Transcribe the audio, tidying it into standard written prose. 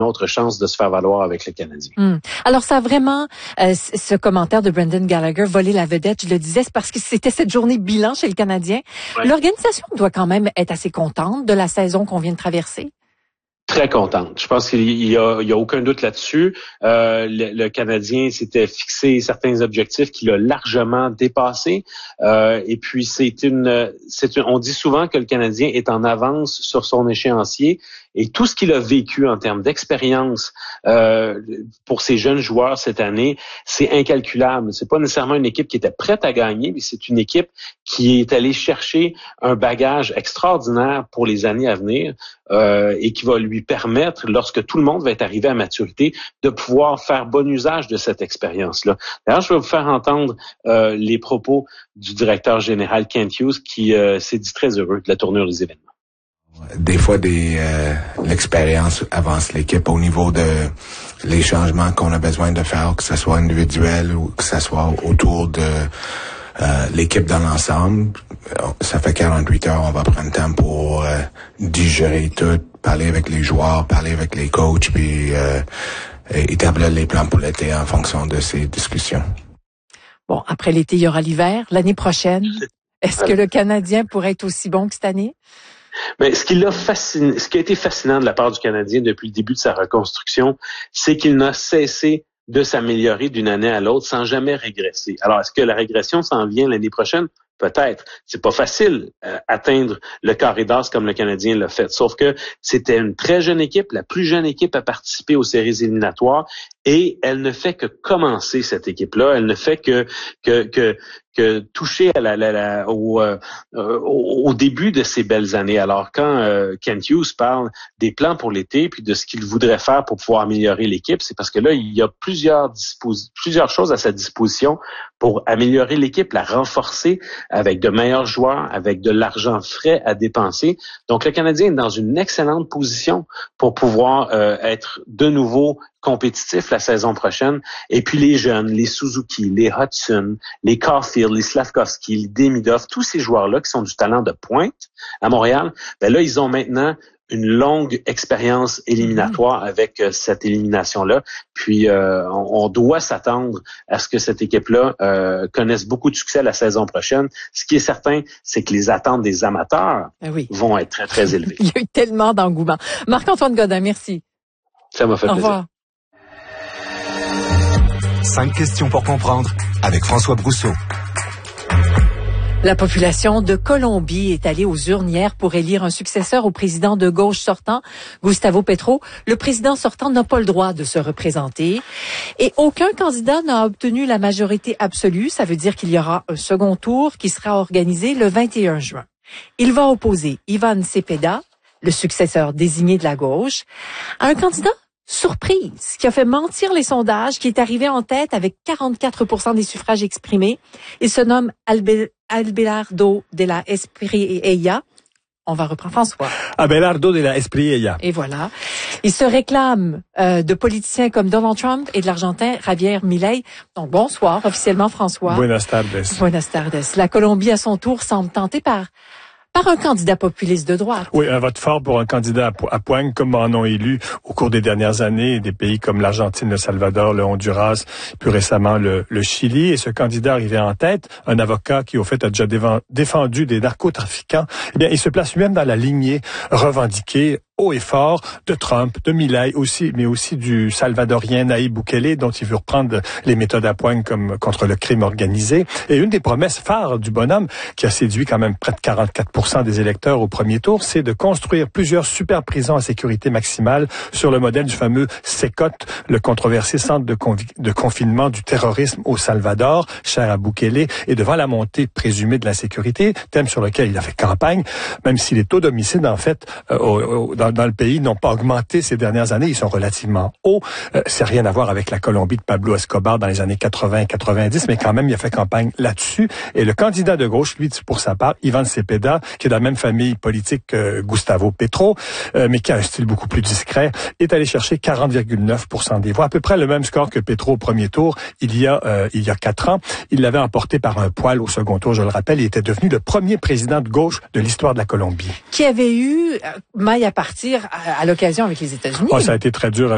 autre chance de se faire valoir avec le Canadien. Alors, ça a vraiment, ce commentaire de Brendan Gallagher, volé la vedette, je le disais, c'est parce que c'était cette journée bilan chez le Canadien. Ouais. L'organisation doit quand même être assez contente de la saison qu'on vient de traverser. Très contente. Je pense qu'il y a aucun doute là-dessus. Le Canadien s'était fixé certains objectifs qu'il a largement dépassés. Et puis on dit souvent que le Canadien est en avance sur son échéancier. Et tout ce qu'il a vécu en termes d'expérience pour ces jeunes joueurs cette année, c'est incalculable. C'est pas nécessairement une équipe qui était prête à gagner, mais c'est une équipe qui est allée chercher un bagage extraordinaire pour les années à venir et qui va lui permettre, lorsque tout le monde va être arrivé à maturité, de pouvoir faire bon usage de cette expérience-là. D'ailleurs, je vais vous faire entendre les propos du directeur général Kent Hughes qui s'est dit très heureux de la tournure des événements. Des fois, l'expérience avance l'équipe au niveau de les changements qu'on a besoin de faire, que ce soit individuel ou que ce soit autour de l'équipe dans l'ensemble. Ça fait 48 heures, on va prendre le temps pour digérer tout, parler avec les joueurs, parler avec les coachs, puis établir les plans pour l'été en fonction de ces discussions. Bon, après l'été, il y aura l'hiver. L'année prochaine, est-ce que le Canadien pourrait être aussi bon que cette année? Mais ce qui a été fascinant de la part du Canadien depuis le début de sa reconstruction, c'est qu'il n'a cessé de s'améliorer d'une année à l'autre sans jamais régresser. Alors, est-ce que la régression s'en vient l'année prochaine? Peut-être. C'est pas facile atteindre le carré d'as comme le Canadien l'a fait. Sauf que c'était une très jeune équipe, la plus jeune équipe à participer aux séries éliminatoires, et elle ne fait que commencer cette équipe-là. Elle ne fait que toucher à au début de ces belles années. Alors quand Kent Hughes parle des plans pour l'été puis de ce qu'il voudrait faire pour pouvoir améliorer l'équipe, c'est parce que là il y a plusieurs choses à sa disposition pour améliorer l'équipe, la renforcer avec de meilleurs joueurs, avec de l'argent frais à dépenser. Donc le Canadien est dans une excellente position pour pouvoir être de nouveau compétitif la saison prochaine. Et puis les jeunes, les Suzuki, les Hudson, les Caulfield, les Slavkovski, les Demidov, tous ces joueurs-là qui sont du talent de pointe à Montréal, ben là, ils ont maintenant une longue expérience éliminatoire avec cette élimination-là. Puis on doit s'attendre à ce que cette équipe-là connaisse beaucoup de succès la saison prochaine. Ce qui est certain, c'est que les attentes des amateurs vont être très, très élevées. Il y a eu tellement d'engouement. Marc-Antoine Godin, merci. Ça m'a fait plaisir. Au revoir. 5 questions pour comprendre avec François Brousseau. La population de Colombie est allée aux urnes hier pour élire un successeur au président de gauche sortant, Gustavo Petro. Le président sortant n'a pas le droit de se représenter et aucun candidat n'a obtenu la majorité absolue. Ça veut dire qu'il y aura un second tour qui sera organisé le 21 juin. Il va opposer Ivan Cepeda, le successeur désigné de la gauche, à un candidat surprise, qui a fait mentir les sondages, qui est arrivé en tête avec 44% des suffrages exprimés. Il se nomme Abelardo de la Espriella. On va reprendre François. Abelardo de la Espriella. Et voilà. Il se réclame de politiciens comme Donald Trump et de l'Argentin Javier Milei. Donc bonsoir officiellement François. Buenas tardes. Buenas tardes. La Colombie à son tour semble tentée par un candidat populiste de droite. Oui, un vote fort pour un candidat à poigne, comme en ont élu au cours des dernières années des pays comme l'Argentine, le Salvador, le Honduras, plus récemment le Chili. Et ce candidat arrivé en tête, un avocat qui au fait a déjà défendu des narcotrafiquants, eh bien, il se place lui-même dans la lignée revendiquée haut et fort de Trump, de Milei aussi, mais aussi du Salvadorien Nayib Bukele, dont il veut reprendre les méthodes à poigne comme contre le crime organisé. Et une des promesses phares du bonhomme, qui a séduit quand même près de 44% des électeurs au premier tour, c'est de construire plusieurs super prisons à sécurité maximale sur le modèle du fameux CECOT, le controversé centre de confinement du terrorisme au Salvador, cher à Bukele, et devant la montée présumée de l'insécurité, thème sur lequel il a fait campagne, même si les taux d'homicide, en fait, dans le pays n'ont pas augmenté ces dernières années, ils sont relativement hauts. C'est rien à voir avec la Colombie de Pablo Escobar dans les années 80-90, mais quand même, il a fait campagne là-dessus. Et le candidat de gauche, lui, pour sa part, Ivan Cepeda, qui est de la même famille politique que Gustavo Petro, mais qui a un style beaucoup plus discret, est allé chercher 40,9% des voix, à peu près le même score que Petro au premier tour il y a 4 ans. Il l'avait emporté par un poil au second tour, je le rappelle. Il était devenu le premier président de gauche de l'histoire de la Colombie. Qui avait eu maille à partir à l'occasion avec les États-Unis. Ça a été très dur